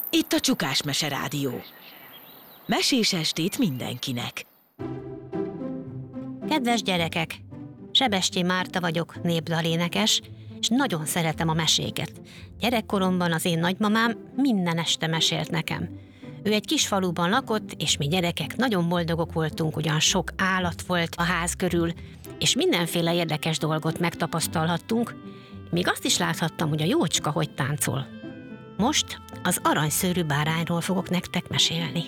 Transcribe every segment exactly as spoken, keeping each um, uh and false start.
Itt a Csukás Mese Rádió. Mesés estét mindenkinek. Kedves gyerekek! Sebestyi Márta vagyok, népdalénekes, és nagyon szeretem a meséket. Gyerekkoromban az én nagymamám minden este mesélt nekem. Ő egy kis faluban lakott, és mi gyerekek nagyon boldogok voltunk, ugyan sok állat volt a ház körül, és mindenféle érdekes dolgot megtapasztalhattunk, még azt is láthattam, hogy a jócska hogy táncol. Most az aranyszőrű bárányról fogok nektek mesélni.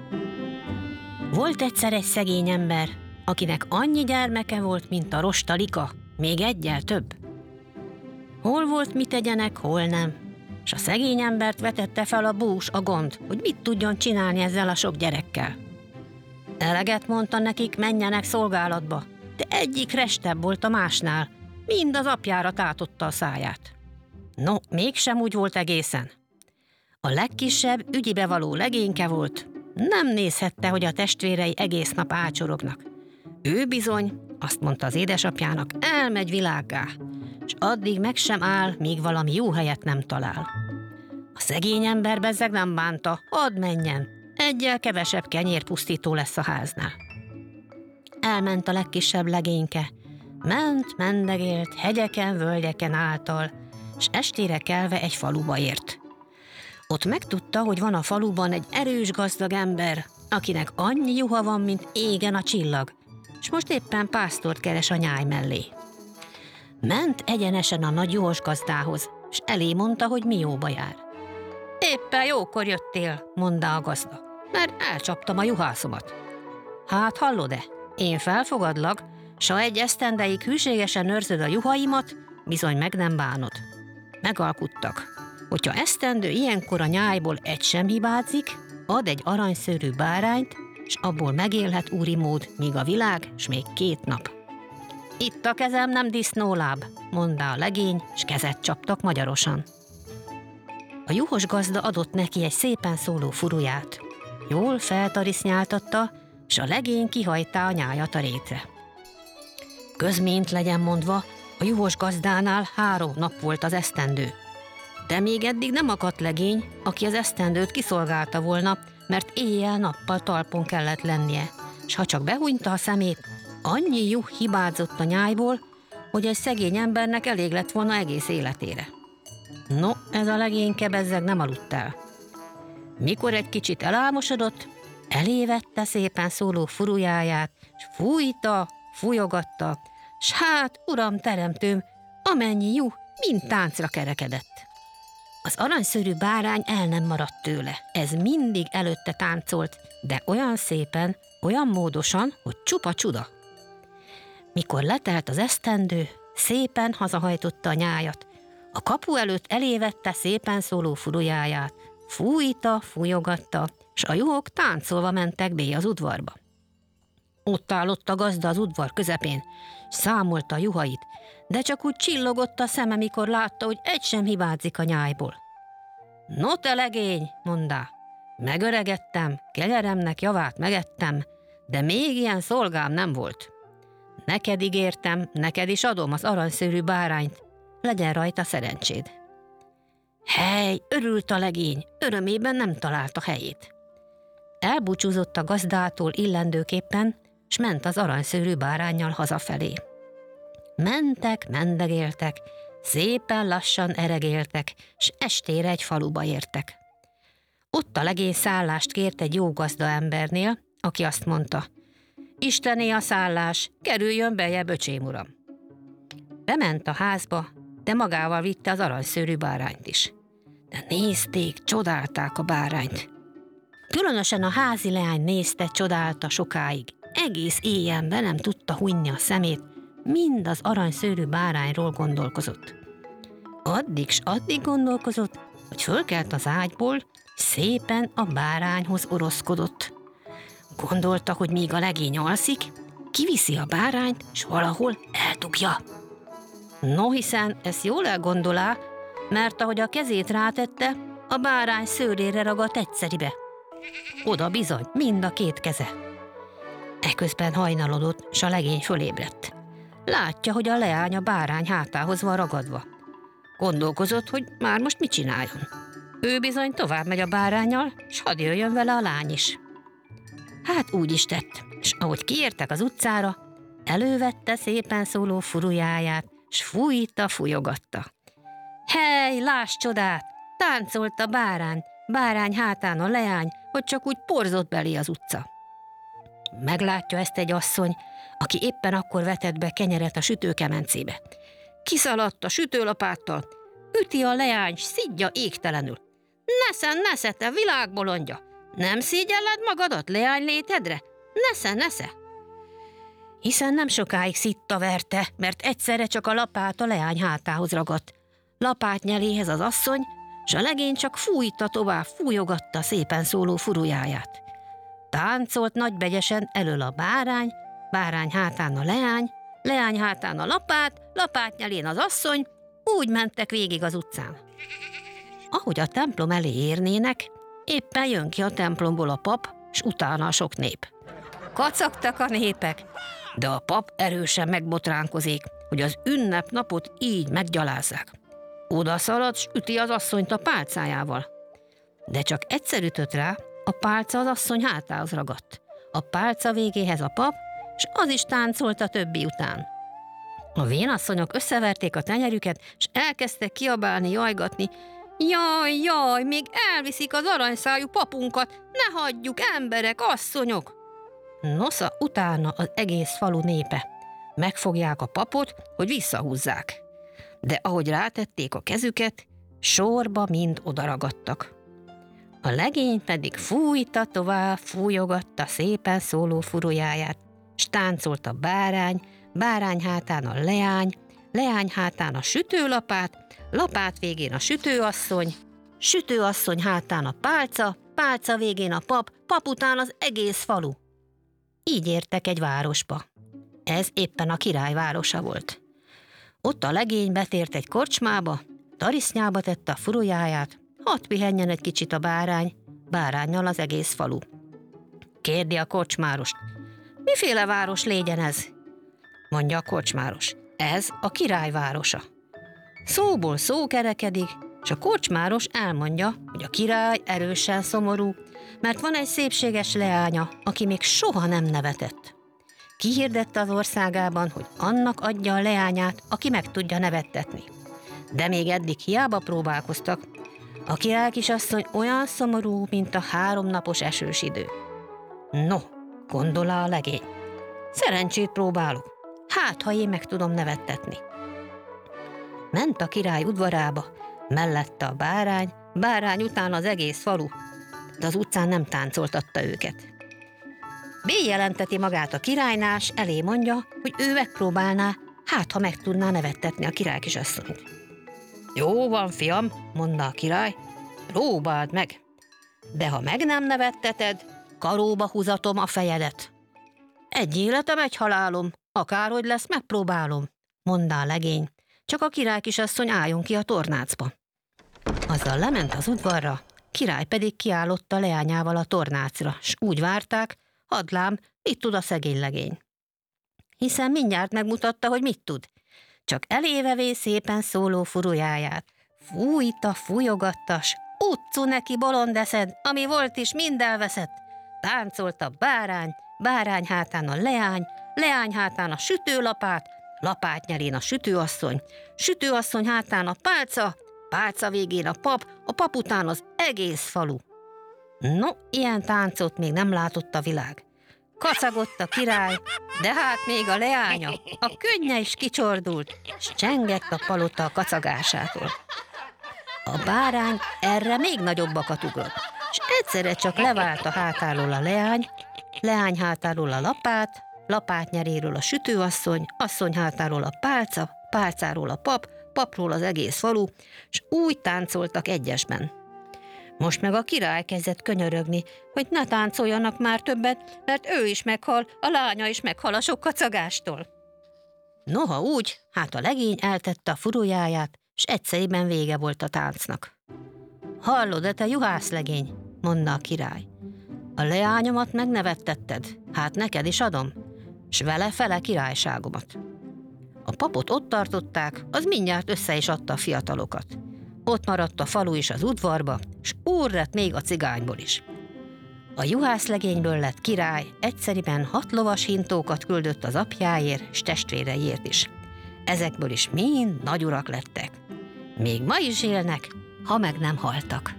Volt egyszer egy szegény ember, akinek annyi gyermeke volt, mint a rostalika, még egyel több. Hol volt mit tegyenek, hol nem, és a szegény embert vetette fel a bús, a gond, hogy mit tudjon csinálni ezzel a sok gyerekkel. Eleget mondta nekik, menjenek szolgálatba, de egyik restebb volt a másnál, mind az apjára tátotta a száját. No, mégsem úgy volt egészen. A legkisebb ügyibe való legényke volt, nem nézhette, hogy a testvérei egész nap ácsorognak. Ő bizony, azt mondta az édesapjának, elmegy világgá, és addig meg sem áll, míg valami jó helyet nem talál. A szegény ember bezzeg nem bánta, hadd menjen, egyel kevesebb kenyérpusztító lesz a háznál. Elment a legkisebb legényke, ment, mendegélt, hegyeken, völgyeken által, és estére kelve egy faluba ért. Ott megtudta, hogy van a faluban egy erős gazdag ember, akinek annyi juha van, mint égen a csillag, és most éppen pásztort keres a nyáj mellé. Ment egyenesen a nagy juhos gazdához, és elé mondta, hogy mióba jár. Éppen jókor jöttél, mondta a gazda, mert elcsaptam a juhászomat. Hát hallod-e, én felfogadlak, s ha egy esztendeig hűségesen őrzöd a juhaimat, bizony meg nem bánod. Megalkuttak. Hogyha esztendő ilyenkor a nyájból egy sem hibázik, ad egy aranyszőrű bárányt, és abból megélhet úri mód, míg a világ, s még két nap. Itt a kezem nem disznóláb, mondta a legény, s kezet csaptak magyarosan. A juhos gazda adott neki egy szépen szóló furuját. Jól feltarisznyáltatta, s a legény kihajtá a nyájat a rétre. Közményt legyen mondva, a juhos gazdánál három nap volt az esztendő. De még eddig nem akadt legény, aki az esztendőt kiszolgálta volna, mert éjjel-nappal talpon kellett lennie, s ha csak behúnyta a szemét, annyi juh hibázott a nyájból, hogy egy szegény embernek elég lett volna egész életére. No, ez a legényke bezzeg nem aludt el. Mikor egy kicsit elálmosodott, elévette szépen szóló furujáját, s fújta, fújogatta, s hát, uram teremtőm, amennyi juh mind táncra kerekedett. Az aranyszőrű bárány el nem maradt tőle. Ez mindig előtte táncolt, de olyan szépen, olyan módosan, hogy csupa csuda. Mikor letelt az esztendő, szépen hazahajtotta a nyájat. A kapu előtt elévette szépen szóló furujáját. Fújta, fújogatta, s a juhok táncolva mentek bé az udvarba. Ott állott a gazda az udvar közepén, számolta a juhait, de csak úgy csillogott a szeme, mikor látta, hogy egy sem hibázik a nyájból. No te legény, mondá, megöregettem, kenyeremnek javát megettem, de még ilyen szolgám nem volt. Neked ígértem, neked is adom az aranyszőrű bárányt, legyen rajta szerencséd. Hely, örült a legény, örömében nem találta helyét. Elbúcsúzott a gazdától illendőképpen, s ment az aranyszőrű báránnyal hazafelé. Mentek, mendegéltek, szépen lassan eregéltek, s estére egy faluba értek. Ott a legény szállást kért egy jó gazdaembernél, aki azt mondta, Istené a szállás, kerüljön bejebb, öcsém uram. Bement a házba, de magával vitte az aranyszőrű bárányt is. De nézték, csodálták a bárányt. Különösen a házi leány nézte, csodálta sokáig. Egész éjjel be nem tudta hunyni a szemét, mind az aranyszőrű bárányról gondolkozott. Addig s addig gondolkozott, hogy fölkelt az ágyból, szépen a bárányhoz oroszkodott. Gondolta, hogy míg a legény alszik, kiviszi a bárányt, s valahol eldugja. No, hiszen ezt jól elgondolá, mert ahogy a kezét rátette, a bárány szőrére ragadt egyszeribe. Oda bizony, mind a két keze. Eközben hajnalodott, s a legény fölébredt. Látja, hogy a leány a bárány hátához van ragadva. Gondolkozott, hogy már most mit csináljon. Ő bizony tovább megy a báránnyal, s hadd jöjjön vele a lány is. Hát úgy is tett, s ahogy kiértek az utcára, elővette szépen szóló furujáját, s fújta, fújogatta. Hely, láss csodát! Táncolt a bárány, bárány hátán a leány, hogy csak úgy porzott belé az utca. Meglátja ezt egy asszony, aki éppen akkor vetett be kenyeret a sütőkemencébe. Kiszaladt a sütőlapáttal, üti a leány, s szidja égtelenül. Nesze, nesze, te világbolondja! Nem szégyelled magadat leány létedre? Nesze, nesze! Hiszen nem sokáig szitta verte, mert egyszerre csak a lapát a leány hátához ragadt. Lapát nyeléhez az asszony, s a legény csak fújta tovább, fújogatta szépen szóló furujáját. Táncolt nagybegyesen elől a bárány, bárány hátán a leány, leány hátán a lapát, lapát nyelén az asszony, úgy mentek végig az utcán. Ahogy a templom elé érnének, éppen jön ki a templomból a pap, s utána a sok nép. Kacagtak a népek, de a pap erősen megbotránkozik, hogy az ünnepnapot így meggyalázzák. Oda szalad, s üti az asszonyt a pálcájával. De csak egyszer ütött rá, a pálca az asszony hátához ragadt. A pálca végéhez a pap, s az is táncolt a többi után. A vénasszonyok összeverték a tenyerüket, s elkezdtek kiabálni, jajgatni. Jaj, jaj, még elviszik az aranyszájú papunkat, ne hagyjuk, emberek, asszonyok! Nosza utána az egész falu népe. Megfogják a papot, hogy visszahúzzák. De ahogy rátették a kezüket, sorba mind odaragadtak. A legény pedig fújta tovább, fújogatta szépen szóló furujáját, s táncolt a bárány, bárány hátán a leány, leány hátán a sütőlapát, lapát végén a sütőasszony, sütőasszony hátán a pálca, pálca végén a pap, pap után az egész falu. Így értek egy városba. Ez éppen a király városa volt. Ott a legény betért egy korcsmába, tarisznyába tette a furujáját, hadd pihenjen egy kicsit a bárány, báránnyal az egész falu. Kérdi a korcsmárost, miféle város légyen ez? Mondja a korcsmáros, ez a király városa. Szóból szó kerekedik, és a korcsmáros elmondja, hogy a király erősen szomorú, mert van egy szépséges leánya, aki még soha nem nevetett. Kihirdette az országában, hogy annak adja a leányát, aki meg tudja nevettetni. De még eddig hiába próbálkoztak. A király kisasszony olyan szomorú, mint a háromnapos esős idő. No, gondolá a legény. Szerencsét próbálok. Hát, ha én meg tudom nevettetni. Ment a király udvarába, mellette a bárány, bárány után az egész falu, de az utcán nem táncoltatta őket. Bejelenteti magát a királynál, s elé mondja, hogy ő megpróbálná, hát ha meg tudná nevettetni a király kisasszonyt. Jó van, fiam, mondta a király, próbáld meg, de ha meg nem nevetteted, karóba húzatom a fejedet. Egy életem, egy halálom, akárhogy lesz, megpróbálom, mondta a legény, csak a király kisasszony álljon ki a tornácba. Azzal lement az udvarra, király pedig kiállott a leányával a tornácra, s úgy várták, hadd lám, mit tud a szegény legény. Hiszen mindjárt megmutatta, hogy mit tud. Csak elévevé szépen szóló furujáját. Fújta, fújogatta, s utcu neki bolondeszed, ami volt is, mind elveszett. Táncolt a bárány, bárány hátán a leány, leány hátán a sütőlapát, lapát nyelén a sütőasszony, sütőasszony hátán a pálca, pálca végén a pap, a pap után az egész falu. No, ilyen táncot még nem látott a világ. Kacagott a király, de hát még a leánya, a könnye is kicsordult, s csengett a palota a kacagásától. A bárány erre még nagyobbakat ugrott, s egyszerre csak levált a hátáról a leány, leány hátáról a lapát, lapát nyeréről a sütőasszony, asszony hátáról a pálca, pálcáról a pap, papról az egész falu, s úgy táncoltak egyesben. Most meg a király kezdett könyörögni, hogy ne táncoljanak már többet, mert ő is meghal, a lánya is meghal a sok kacagástól. Noha úgy, hát a legény eltette a furujáját, s egyszerűen vége volt a táncnak. Hallod-e, te juhászlegény, mondta a király. A leányomat megnevettetted, hát neked is adom, s vele fele királyságomat. A papot ott tartották, az mindjárt össze is adta a fiatalokat. Ott maradt a falu is az udvarba, s úr lett még a cigányból is. A juhászlegényből lett király, egyszeriben hat lovas hintókat küldött az apjáért s testvéreiért is. Ezekből is mind nagyurak lettek. Még ma is élnek, ha meg nem haltak.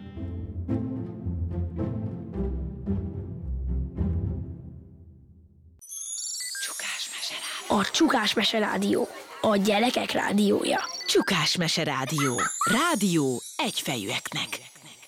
A Csukás Mese Rádió, a gyerekek rádiója. Csukás Mese Rádió. Rádió egyfejűeknek.